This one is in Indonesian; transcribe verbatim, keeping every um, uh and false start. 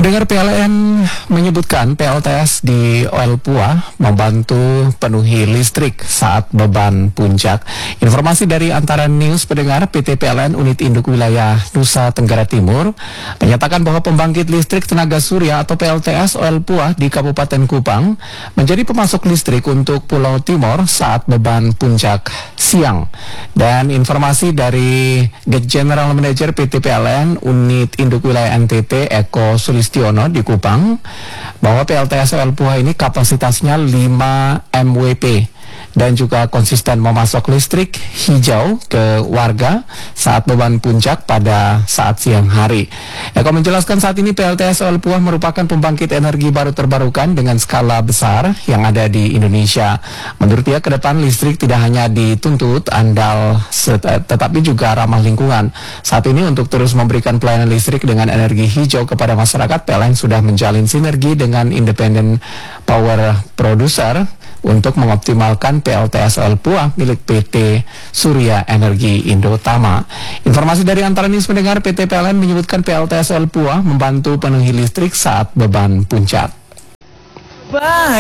Pendengar, P L N menyebutkan P L T S di O L Puah membantu penuhi listrik saat beban puncak. Informasi dari Antara News, pendengar, P T P L N Unit Induk Wilayah Nusa Tenggara Timur menyatakan bahwa pembangkit listrik tenaga surya atau P L T S O L Puah di Kabupaten Kupang menjadi pemasok listrik untuk Pulau Timor saat beban puncak siang. Dan informasi dari Get General Manager P T P L N Unit Induk Wilayah N T T Eko Sulistiono di Kupang bahwa P L T S O L Puah ini kapasitasnya lima M W P dan juga konsisten memasok listrik hijau ke warga saat beban puncak pada saat siang hari. Eko menjelaskan saat ini P L T S O L Puah merupakan pembangkit energi baru terbarukan dengan skala besar yang ada di Indonesia. Menurut dia, ke depan listrik tidak hanya dituntut andal tetapi juga ramah lingkungan. Saat ini untuk terus memberikan pelayanan listrik dengan energi hijau kepada masyarakat, P L N sudah menjalin sinergi dengan independent power producer untuk mengoptimalkan P L T S O L Puah milik P T Surya Energi Indotama. Informasi dari Antara News, pendengar, P T P L N menyebutkan P L T S O L Puah membantu penuhi listrik saat beban puncak. Bye.